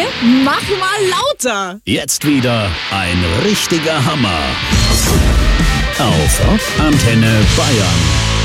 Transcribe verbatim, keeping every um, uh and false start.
mach mal lauter. Jetzt wieder ein richtiger Hammer. Auf Antenne Bayern.